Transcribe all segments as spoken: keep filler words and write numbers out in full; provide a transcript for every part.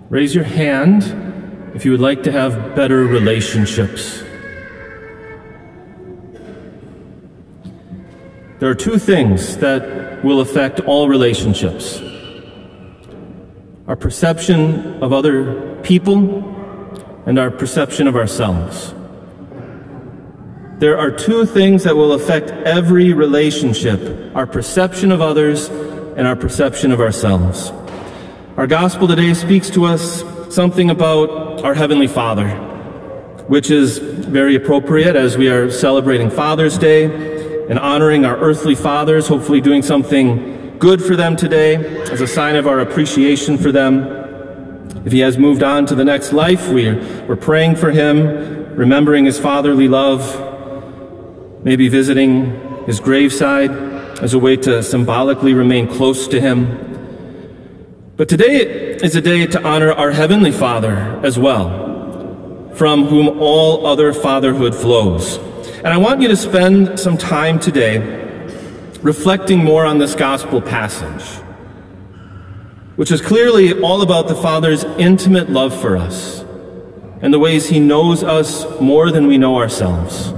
Raise your hand if you would like to have better relationships. There are two things that will affect all relationships: our perception of other people and our perception of ourselves. There are two things that will affect every relationship: our perception of others and our perception of ourselves. Our gospel today speaks to us something about our Heavenly Father, which is very appropriate as we are celebrating Father's Day and honoring our earthly fathers, hopefully doing something good for them today as a sign of our appreciation for them. If he has moved on to the next life, we're, we're praying for him, remembering his fatherly love, maybe visiting his graveside as a way to symbolically remain close to him. But today is a day to honor our Heavenly Father as well, from whom all other fatherhood flows. And I want you to spend some time today reflecting more on this gospel passage, which is clearly all about the Father's intimate love for us and the ways he knows us more than we know ourselves.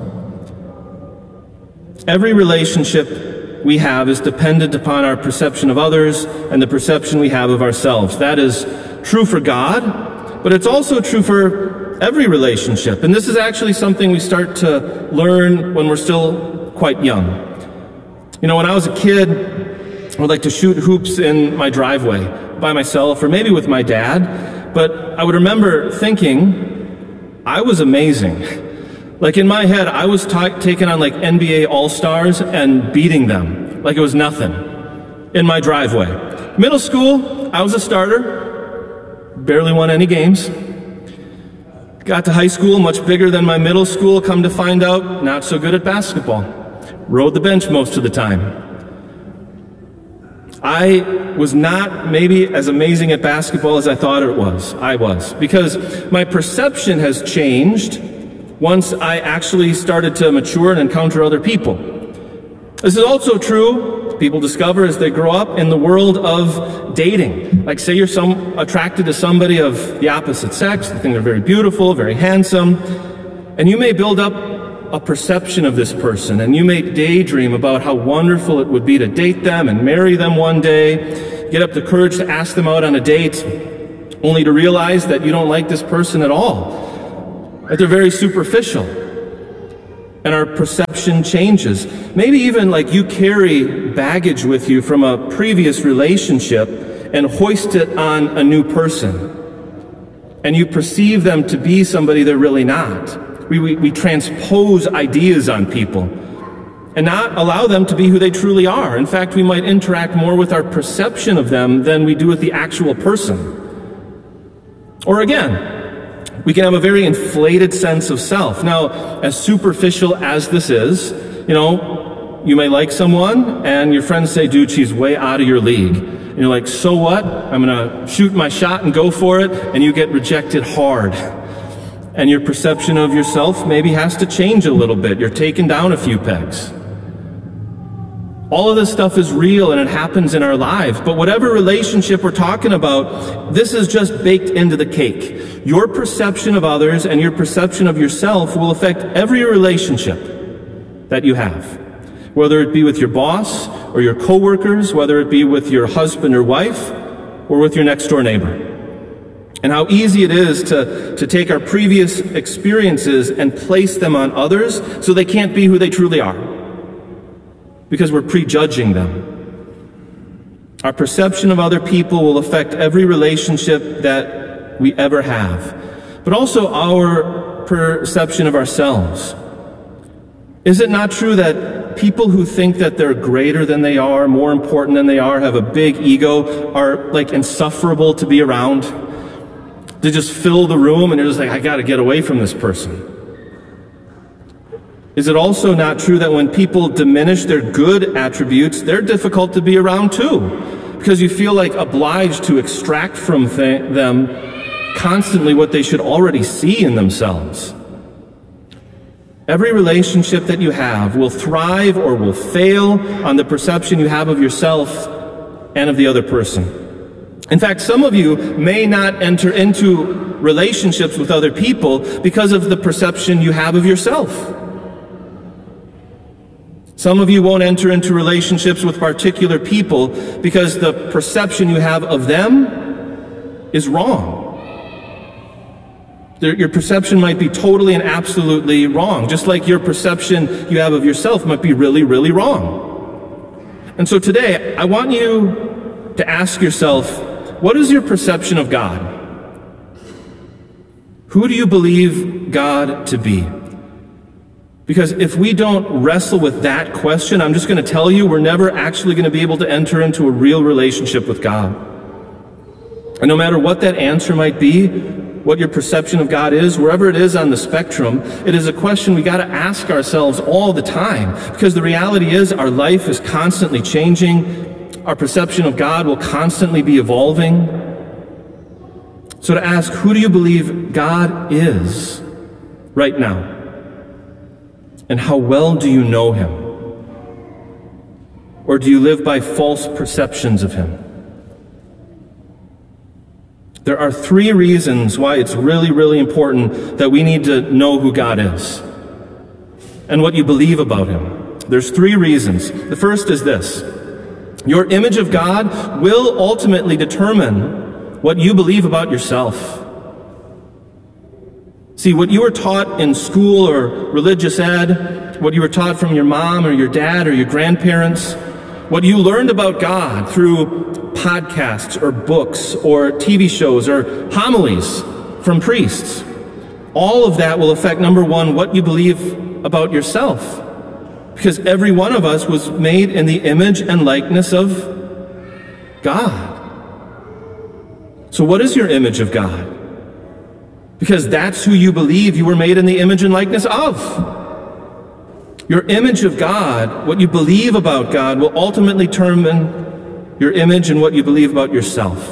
Every relationship we have is dependent upon our perception of others and the perception we have of ourselves. That is true for God, but it's also true for every relationship. And this is actually something we start to learn when we're still quite young. You know, when I was a kid, I would like to shoot hoops in my driveway by myself or maybe with my dad, but I would remember thinking I was amazing. Like in my head, I was t- taking on like N B A All-Stars and beating them like it was nothing in my driveway. Middle school, I was a starter, barely won any games. Got to high school, much bigger than my middle school, come to find out, not so good at basketball. Rode the bench most of the time. I was not maybe as amazing at basketball as I thought it was. I was, because my perception has changed once I actually started to mature and encounter other people. This is also true, people discover as they grow up, in the world of dating. Like say you're some, attracted to somebody of the opposite sex, you think they're very beautiful, very handsome, and you may build up a perception of this person, and you may daydream about how wonderful it would be to date them and marry them one day, get up the courage to ask them out on a date, only to realize that you don't like this person at all. That they're very superficial, and our perception changes. Maybe even like you carry baggage with you from a previous relationship and hoist it on a new person, and you perceive them to be somebody they're really not. We, we, we transpose ideas on people and not allow them to be who they truly are. In fact, we might interact more with our perception of them than we do with the actual person. Or again, we can have a very inflated sense of self. Now, as superficial as this is, you know, you may like someone and your friends say, dude, she's way out of your league. And you're like, so what? I'm gonna shoot my shot and go for it, and you get rejected hard. And your perception of yourself maybe has to change a little bit. You're taken down a few pegs. All of this stuff is real and it happens in our lives. But whatever relationship we're talking about, this is just baked into the cake. Your perception of others and your perception of yourself will affect every relationship that you have. Whether it be with your boss or your coworkers, whether it be with your husband or wife, or with your next door neighbor. And how easy it is to, to take our previous experiences and place them on others so they can't be who they truly are, because we're prejudging them. Our perception of other people will affect every relationship that we ever have, but also our perception of ourselves. Is it not true that people who think that they're greater than they are, more important than they are, have a big ego, are like insufferable to be around? They just fill the room and you're just like, I gotta get away from this person. Is it also not true that when people diminish their good attributes, they're difficult to be around too? Because you feel like obliged to extract from th- them constantly what they should already see in themselves. Every relationship that you have will thrive or will fail on the perception you have of yourself and of the other person. In fact, some of you may not enter into relationships with other people because of the perception you have of yourself. Some of you won't enter into relationships with particular people because the perception you have of them is wrong. Your perception might be totally and absolutely wrong, just like your perception you have of yourself might be really, really wrong. And so today, I want you to ask yourself, what is your perception of God? Who do you believe God to be? Because if we don't wrestle with that question, I'm just going to tell you, we're never actually going to be able to enter into a real relationship with God. And no matter what that answer might be, what your perception of God is, wherever it is on the spectrum, it is a question we got to ask ourselves all the time. Because the reality is our life is constantly changing. Our perception of God will constantly be evolving. So to ask, who do you believe God is right now? And how well do you know Him? Or do you live by false perceptions of Him? There are three reasons why it's really, really important that we need to know who God is and what you believe about Him. There's three reasons. The first is this. Your image of God will ultimately determine what you believe about yourself. See, what you were taught in school or religious ed, what you were taught from your mom or your dad or your grandparents, what you learned about God through podcasts or books or T V shows or homilies from priests, all of that will affect, number one, what you believe about yourself. Because every one of us was made in the image and likeness of God. So what is your image of God? Because that's who you believe you were made in the image and likeness of. Your image of God, what you believe about God, will ultimately determine your image and what you believe about yourself,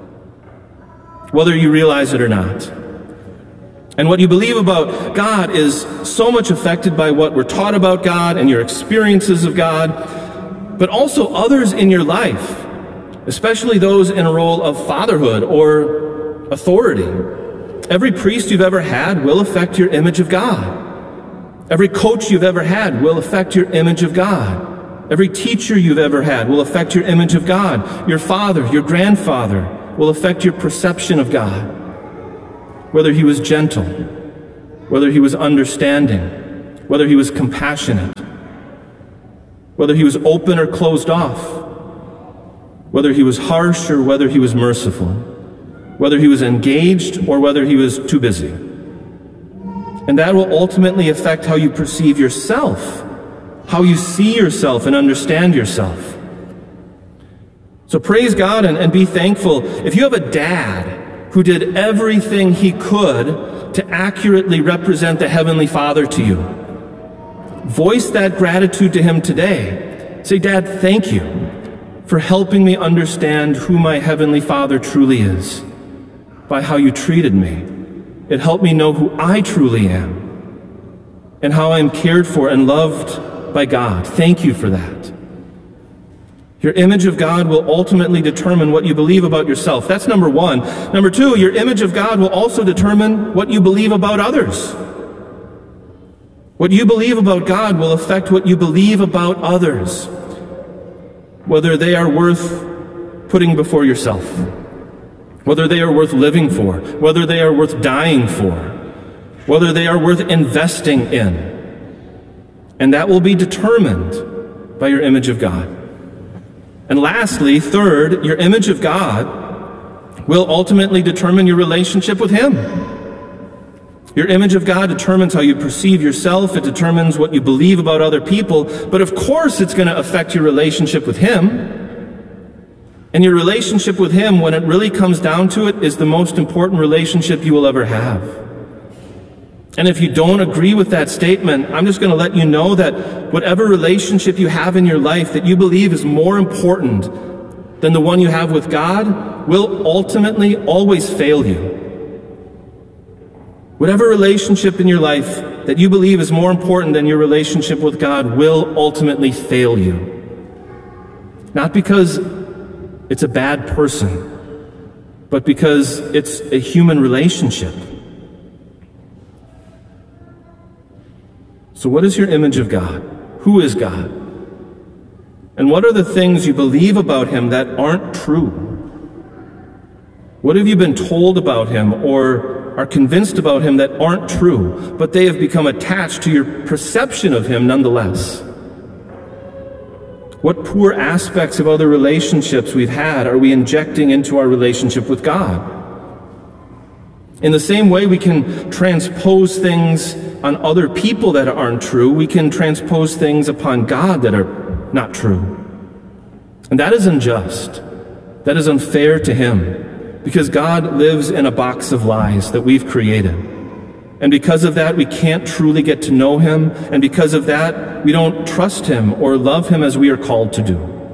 whether you realize it or not. And what you believe about God is so much affected by what we're taught about God and your experiences of God, but also others in your life, especially those in a role of fatherhood or authority. Every priest you've ever had will affect your image of God. Every coach you've ever had will affect your image of God. Every teacher you've ever had will affect your image of God. Your father, your grandfather will affect your perception of God. Whether he was gentle, whether he was understanding, whether he was compassionate, whether he was open or closed off, whether he was harsh or whether he was merciful, whether he was engaged or whether he was too busy. And that will ultimately affect how you perceive yourself, how you see yourself and understand yourself. So praise God and, and be thankful. If you have a dad who did everything he could to accurately represent the Heavenly Father to you, voice that gratitude to him today. Say, Dad, thank you for helping me understand who my Heavenly Father truly is by how you treated me. It helped me know who I truly am and how I'm cared for and loved by God. Thank you for that. Your image of God will ultimately determine what you believe about yourself. That's number one. Number two, your image of God will also determine what you believe about others. What you believe about God will affect what you believe about others, whether they are worth putting before yourself, whether they are worth living for, whether they are worth dying for, whether they are worth investing in. And that will be determined by your image of God. And lastly, third, your image of God will ultimately determine your relationship with Him. Your image of God determines how you perceive yourself. It determines what you believe about other people. But of course, it's going to affect your relationship with Him. And your relationship with Him, when it really comes down to it, is the most important relationship you will ever have. And if you don't agree with that statement, I'm just going to let you know that whatever relationship you have in your life that you believe is more important than the one you have with God will ultimately always fail you. Whatever relationship in your life that you believe is more important than your relationship with God will ultimately fail you. Not because it's a bad person, but because it's a human relationship. So what is your image of God? Who is God? And what are the things you believe about him that aren't true? What have you been told about him or are convinced about him that aren't true, but they have become attached to your perception of him nonetheless? What poor aspects of other relationships we've had are we injecting into our relationship with God? In the same way we can transpose things on other people that aren't true, we can transpose things upon God that are not true. And that is unjust. That is unfair to him, because God lives in a box of lies that we've created. And because of that, we can't truly get to know him, and because of that, we don't trust him or love him as we are called to do.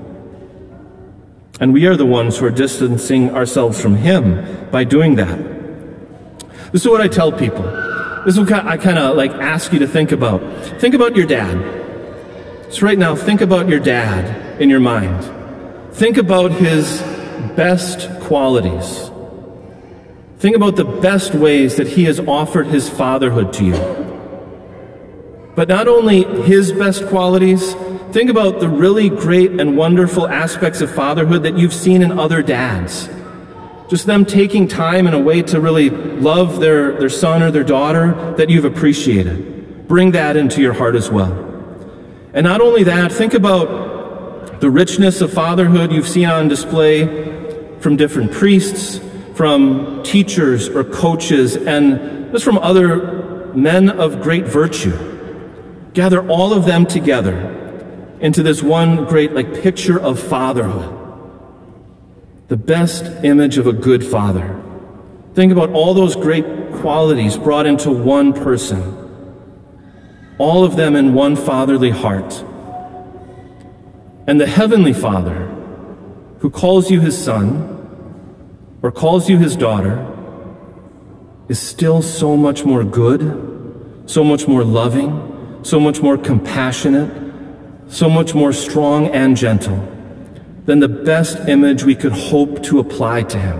And we are the ones who are distancing ourselves from him by doing that. This is what I tell people. This is what I kind of like ask you to think about. Think about your dad. So right now, think about your dad in your mind. Think about his best qualities. Think about the best ways that he has offered his fatherhood to you. But not only his best qualities, think about the really great and wonderful aspects of fatherhood that you've seen in other dads. Just them taking time in a way to really love their, their son or their daughter that you've appreciated. Bring that into your heart as well. And not only that, think about the richness of fatherhood you've seen on display from different priests, from teachers or coaches, and just from other men of great virtue. Gather all of them together into this one great like picture of fatherhood. The best image of a good father. Think about all those great qualities brought into one person. All of them in one fatherly heart. And the Heavenly Father, who calls you his son, or calls you his daughter, is still so much more good, so much more loving, so much more compassionate, so much more strong and gentle than the best image we could hope to apply to him.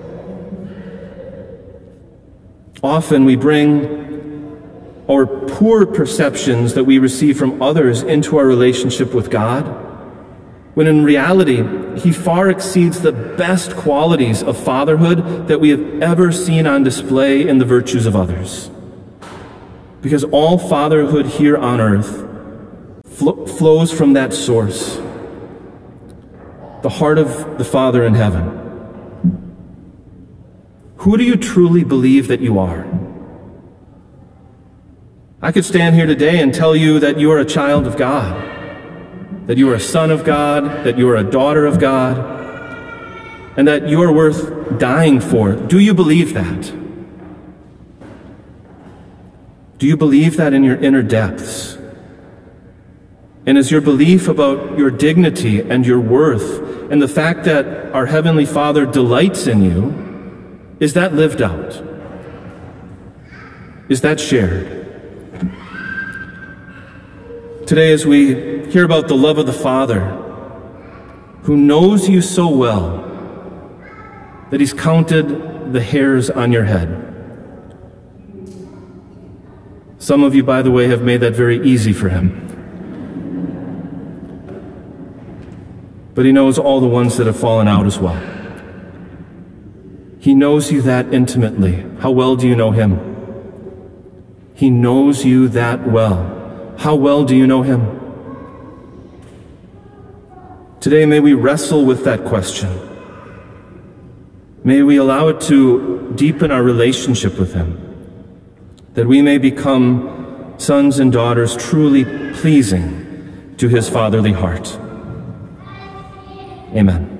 Often we bring our poor perceptions that we receive from others into our relationship with God, when in reality, he far exceeds the best qualities of fatherhood that we have ever seen on display in the virtues of others. Because all fatherhood here on earth fl- flows from that source, the heart of the Father in heaven. Who do you truly believe that you are? I could stand here today and tell you that you are a child of God, that you are a son of God, that you are a daughter of God, and that you are worth dying for. Do you believe that? Do you believe that in your inner depths? And is your belief about your dignity and your worth and the fact that our Heavenly Father delights in you, is that lived out? Is that shared? Today, as we hear about the love of the Father, who knows you so well that he's counted the hairs on your head. Some of you, by the way, have made that very easy for him. But he knows all the ones that have fallen out as well. He knows you that intimately. How well do you know him? He knows you that well. How well do you know him? Today, may we wrestle with that question. May we allow it to deepen our relationship with him, that we may become sons and daughters truly pleasing to his fatherly heart. Amen.